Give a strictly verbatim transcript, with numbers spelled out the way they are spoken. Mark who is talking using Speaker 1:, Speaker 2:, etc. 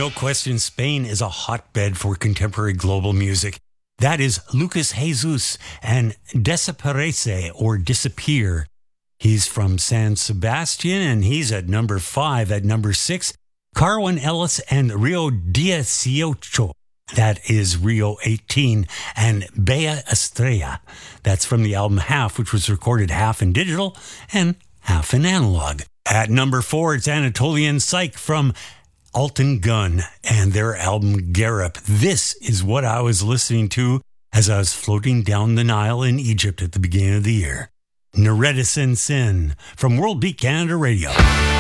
Speaker 1: no question, Spain is a hotbed for contemporary global music. That is Lucas Jesus and Desaparece, or Disappear. He's from San Sebastian, and he's at number five. At number six, Carwin Ellis and Rio dieciocho. That is Rio eighteen. And Bella Estrella. That's from the album Half, which was recorded half in digital and half in analog. At number four, it's Anatolian Psych from Alton Gun and their album Garip. This is what I was listening to as I was floating down the Nile in Egypt at the beginning of the year. Nereda Sin Sin from World Beat Canada Radio.